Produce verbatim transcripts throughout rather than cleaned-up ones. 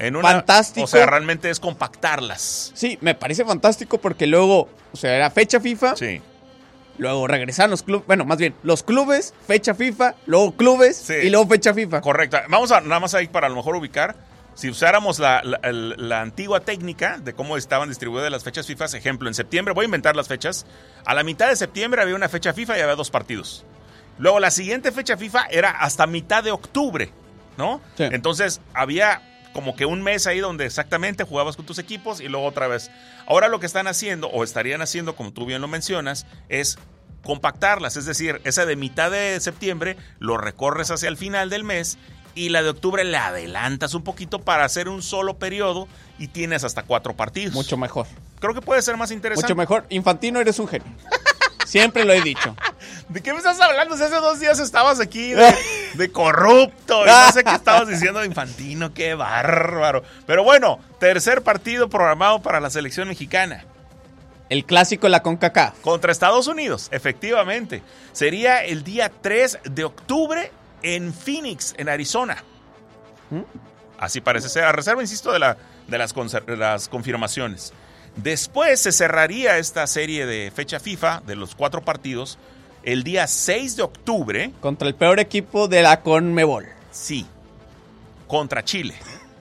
en una, fantástico. O sea, realmente es compactarlas. Sí, me parece fantástico porque luego, o sea, era fecha FIFA. Sí. Luego regresaron los clubes, bueno, más bien, los clubes, fecha FIFA, luego clubes Sí. y luego fecha FIFA. Correcto. Vamos a nada más ahí para a lo mejor ubicar. Si usáramos la, la, el, la antigua técnica de cómo estaban distribuidas las fechas FIFA, ejemplo, en septiembre, voy a inventar las fechas, a la mitad de septiembre había una fecha FIFA y había dos partidos. Luego la siguiente fecha FIFA era hasta mitad de octubre, ¿no? Sí. Entonces había como que un mes ahí donde exactamente jugabas con tus equipos y luego otra vez. Ahora lo que están haciendo, o estarían haciendo, como tú bien lo mencionas, es compactarlas, es decir, esa de mitad de septiembre lo recorres hacia el final del mes y la de octubre la adelantas un poquito para hacer un solo periodo y tienes hasta cuatro partidos. Mucho mejor. Creo que puede ser más interesante. Mucho mejor. Infantino, eres un genio. Siempre lo he dicho. ¿De qué me estás hablando? Si hace dos días estabas aquí de, de corrupto y no sé qué estabas diciendo de Infantino, qué bárbaro. Pero bueno, tercer partido programado para la selección mexicana. El clásico de la CONCACAF. Contra Estados Unidos, efectivamente. Sería el día tres de octubre en Phoenix, en Arizona. ¿Mm? Así parece ser. A reserva, insisto, de, la, de, las, de las confirmaciones. Después se cerraría esta serie de fecha FIFA de los cuatro partidos el día seis de octubre. Contra el peor equipo de la CONMEBOL. Sí, contra Chile.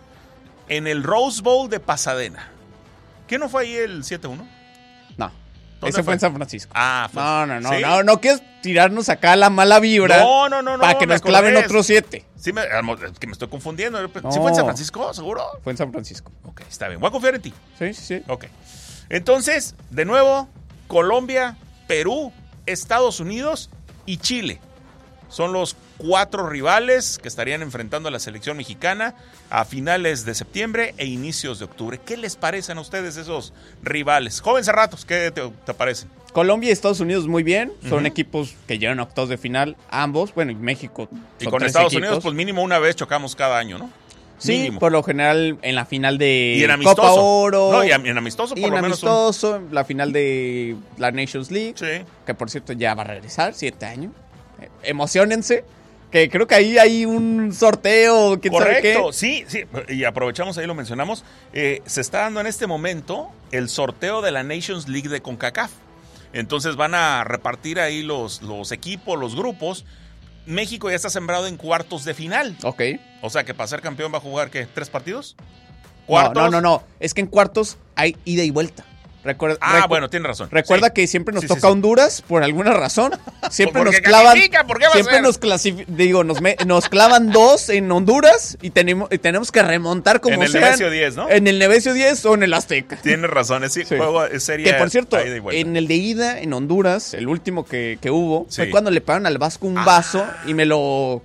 En el Rose Bowl de Pasadena. ¿Qué no fue ahí el siete uno? No, ¿Dónde ese fue? fue en San Francisco. Ah, fue. No, no, no, ¿Sí? no, no quieres tirarnos acá la mala vibra. No, no, no, no. Para que me nos claven acordé. otros siete. Sí, me, es que me estoy confundiendo. ¿Sí No. fue en San Francisco, seguro? Fue en San Francisco. Ok, está bien. Voy a confiar en ti. Sí, sí, sí. Ok. Entonces, de nuevo, Colombia, Perú, Estados Unidos y Chile. Son los cuatro rivales que estarían enfrentando a la selección mexicana a finales de septiembre e inicios de octubre. ¿Qué les parecen a ustedes esos rivales? Joven Cerratos, ¿qué te, te parecen? Colombia y Estados Unidos muy bien. Son Ujú. equipos que llegan a octavos de final. Ambos. Bueno, y México. Y son con tres Estados equipos. Unidos, pues mínimo una vez chocamos cada año, ¿no? Sí, Mínimo. por lo general en la final de Y en amistoso. Copa Oro. No, y en amistoso y por en lo menos. un- amistoso, la final de la Nations League. Sí. Que por cierto ya va a regresar, siete años. Eh, emociónense. Que creo que ahí hay un sorteo, quién sabe qué. Correcto, sí, sí, y aprovechamos ahí, lo mencionamos. Eh, se está dando en este momento el sorteo de la Nations League de CONCACAF. Entonces van a repartir ahí los, los equipos, los grupos. México ya está sembrado en cuartos de final. Ok. O sea que para ser campeón va a jugar, ¿qué? ¿Tres partidos? No, ¿Cuartos? no, no, no. Es que en cuartos hay ida y vuelta. Recuerda, Ah, recu- bueno, tienes razón. Recuerda Sí. que siempre nos Sí, sí, toca sí. Honduras por alguna razón. Siempre Porque nos clavan. califica, ¿por qué va a Siempre ser? nos clasifi- digo, nos, me- nos clavan dos en Honduras y tenemos, y tenemos que remontar como En el sean, Nemesio diez, ¿no? En el Nemesio diez o en el Azteca. Tienes razón, ese Sí. juego sería Que por cierto, a ida y vuelta. en el de ida en Honduras, el último que, que hubo, Sí. fue cuando le pagaron al Vasco un vaso y me lo.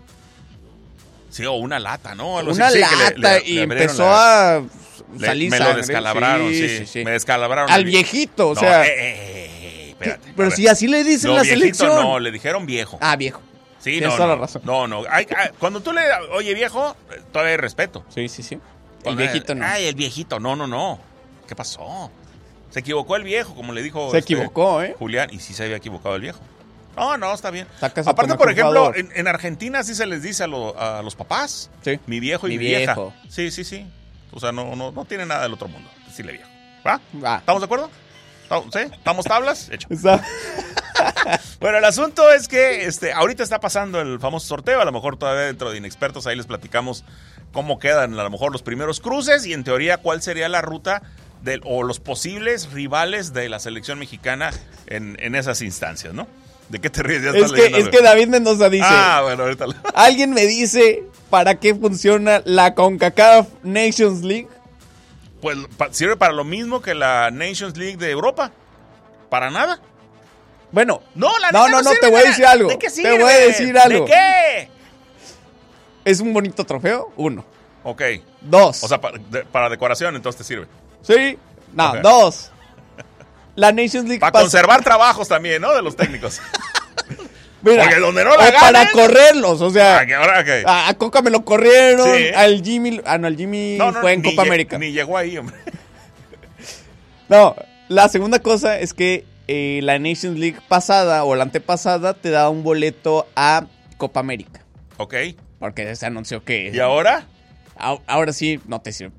Sí, o una lata, ¿no? Algo Una así, sí, que lata le- le- y le abrieron empezó la- a le- salir me lo sangre. descalabraron, sí, sí, sí. Me descalabraron. Al viejito, o No, sea. eh, eh, eh, espérate, a Pero ver. si así le dicen No, la viejito selección. no, le dijeron viejo. Ah, viejo. Sí, tienes no, toda no, la razón. No, no. Hay- hay- cuando tú le, oye viejo, eh, todavía hay respeto. Sí, sí, sí. El Cuando- viejito no. Ay, el viejito, no, no, no. ¿Qué pasó? Se equivocó el viejo, como le dijo. Se este, equivocó, ¿eh? Julián, y sí se había equivocado el viejo. No, no, está bien. Sácase Aparte, tu por mejor ejemplo, jugador. en, en Argentina sí se les dice a, lo- a los papás. Sí. Mi viejo y Mi mi, vieja. viejo. Sí, sí, sí. O sea, no, no, no tiene nada del otro mundo. Decirle viejo. ¿Va? Va. ¿Estamos de acuerdo? ¿Estamos- ¿Sí? ¿Estamos tablas? Hecho. Está- Bueno, el asunto es que este, ahorita está pasando el famoso sorteo. A lo mejor todavía dentro de Inexpertos ahí les platicamos cómo quedan a lo mejor los primeros cruces y en teoría cuál sería la ruta del, o los posibles rivales de la selección mexicana en, en esas instancias, ¿no? ¿De qué te ríes? Ya Es estás que, leyendo, es güey. que David Mendoza dice: Ah, bueno, ahorita. lo- ¿alguien me dice para qué funciona la CONCACAF Nations League? Pues pa- sirve para lo mismo que la Nations League de Europa. Para nada. Bueno, No, la no, neta no, no, sirve te voy a para- decir algo. ¿De qué Te sirve? voy a decir algo. ¿De qué? es un bonito trofeo, uno. Ok. Dos. O sea, para, de- para decoración entonces te sirve. sí, no, Ok. dos. La Nations League Para pas- conservar trabajos también, ¿no? De los técnicos. Mira, Porque donde no la o para ganen- correrlos, o sea, Ah, que ahora, ok. a, a Coca me lo corrieron, Sí. al Jimmy, ah no, al Jimmy No, no, fue en ni Copa lle- América. Ni llegó ahí, hombre. No, la segunda cosa es que eh, la Nations League pasada o la antepasada te da un boleto a Copa América. Ok. Porque se anunció que ¿Y ahora? a- ahora sí no te sirve.